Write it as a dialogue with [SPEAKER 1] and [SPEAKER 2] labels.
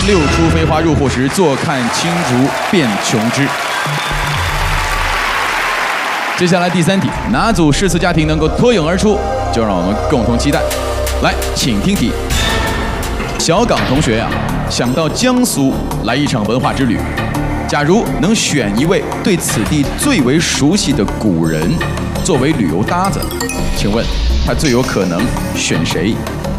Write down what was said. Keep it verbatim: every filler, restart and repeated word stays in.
[SPEAKER 1] 六出飞花入户时，坐看青竹变琼枝。接下来第三题，哪组诗词家庭能够脱颖而出？就让我们共同期待。来，请听题。小岗同学呀、啊，想到江苏来一场文化之旅。假如能选一位对此地最为熟悉的古人作为旅游搭子，请问他最有可能选谁？